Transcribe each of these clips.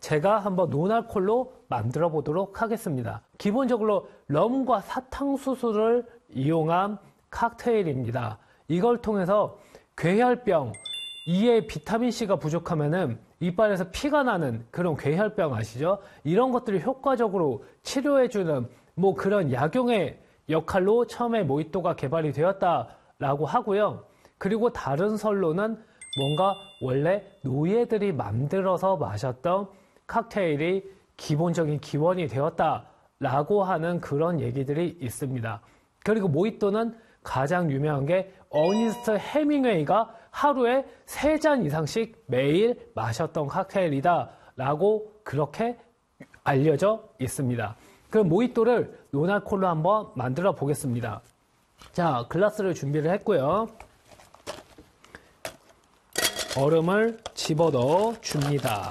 제가 한번 노날콜로 만들어 보도록 하겠습니다. 기본적으로 럼과 사탕수수를 이용한 칵테일입니다. 이걸 통해서 괴혈병, 이에 비타민C가 부족하면은 이빨에서 피가 나는 그런 괴혈병 아시죠? 이런 것들을 효과적으로 치료해주는 뭐 그런 약용의 역할로 처음에 모히또가 개발이 되었다라고 하고요. 그리고 다른 설로는 뭔가 원래 노예들이 만들어서 마셨던 칵테일이 기본적인 기원이 되었다라고 하는 그런 얘기들이 있습니다. 그리고 모히또는 가장 유명한 게 어니스트 해밍웨이가 하루에 3잔 이상씩 매일 마셨던 칵테일이다 라고 그렇게 알려져 있습니다. 그럼 모히또를 노날콜로 한번 만들어 보겠습니다. 자, 글라스를 준비를 했고요. 얼음을 집어넣어 줍니다.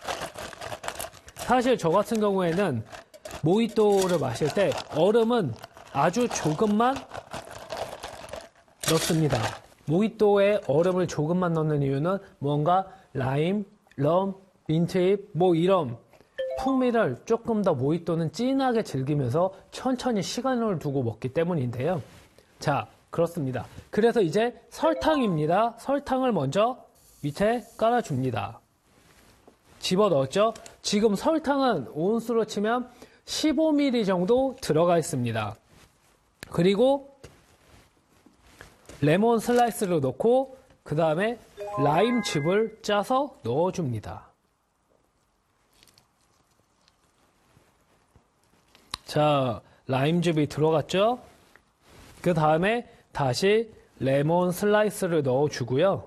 사실 저 같은 경우에는 모히또를 마실 때 얼음은 아주 조금만 넣습니다. 모히또에 얼음을 조금만 넣는 이유는 뭔가 라임, 럼, 민트잎 뭐 이런 풍미를 조금 더 모히또는 진하게 즐기면서 천천히 시간을 두고 먹기 때문인데요. 자, 그렇습니다. 그래서 이제 설탕입니다. 설탕을 먼저 밑에 깔아줍니다. 집어넣었죠? 지금 설탕은 온수로 치면 15ml 정도 들어가 있습니다. 그리고 레몬 슬라이스를 넣고 그 다음에 라임즙을 짜서 넣어줍니다. 자, 라임즙이 들어갔죠? 그 다음에 다시 레몬 슬라이스를 넣어주고요.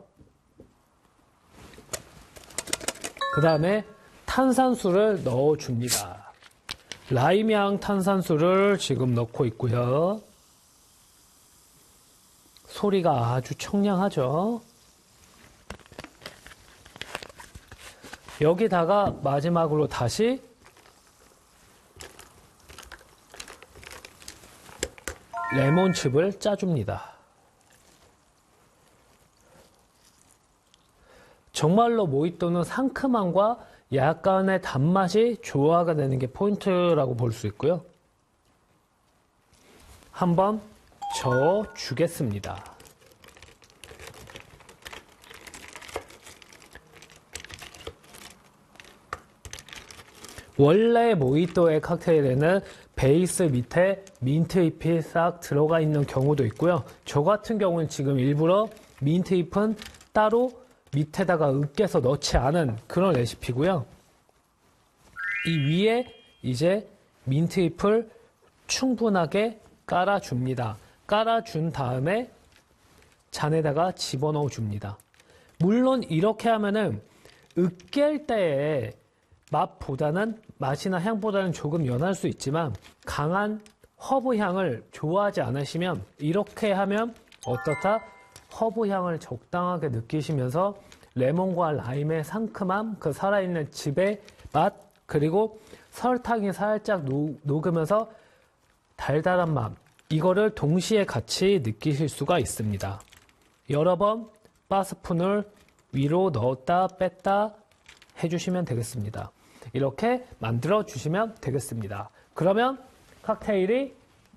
그 다음에 탄산수를 넣어줍니다. 라임향 탄산수를 지금 넣고 있고요. 소리가 아주 청량하죠. 여기다가 마지막으로 다시 레몬즙을 짜줍니다. 정말로 모히또는 상큼함과 약간의 단맛이 조화가 되는 게 포인트라고 볼 수 있고요. 한번 저어주겠습니다. 원래 모히또의 칵테일에는 베이스 밑에 민트잎이 싹 들어가 있는 경우도 있고요. 저 같은 경우는 지금 일부러 민트잎은 따로 밑에다가 으깨서 넣지 않은 그런 레시피고요. 이 위에 이제 민트잎을 충분하게 깔아줍니다. 깔아준 다음에 잔에다가 집어넣어 줍니다. 물론 이렇게 하면은 으깰 때의 맛보다는 맛이나 향보다는 조금 연할 수 있지만 강한 허브 향을 좋아하지 않으시면 이렇게 하면 어떻다? 허브 향을 적당하게 느끼시면서 레몬과 라임의 상큼함, 그 살아있는 즙의 맛, 그리고 설탕이 살짝 녹으면서 달달한 맛, 이거를 동시에 같이 느끼실 수가 있습니다. 여러 번 바스푼을 위로 넣었다 뺐다 해주시면 되겠습니다. 이렇게 만들어 주시면 되겠습니다. 그러면 칵테일이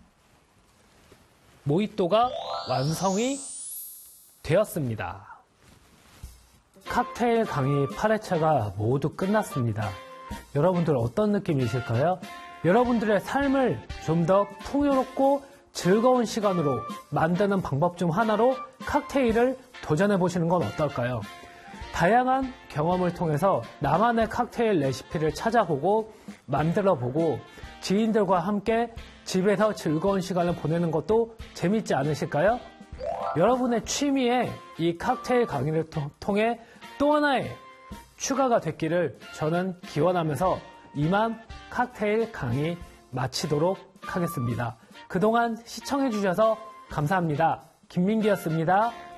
모히또가 완성이 되었습니다. 칵테일 강의 8회차가 모두 끝났습니다. 여러분들 어떤 느낌이실까요? 여러분들의 삶을 좀 더 풍요롭고 즐거운 시간으로 만드는 방법 중 하나로 칵테일을 도전해 보시는 건 어떨까요? 다양한 경험을 통해서 나만의 칵테일 레시피를 찾아보고 만들어보고 지인들과 함께 집에서 즐거운 시간을 보내는 것도 재밌지 않으실까요? 여러분의 취미에 이 칵테일 강의를 통해 또 하나의 추가가 됐기를 저는 기원하면서 이만 칵테일 강의 마치도록 하겠습니다. 그동안 시청해주셔서 감사합니다. 김민기였습니다.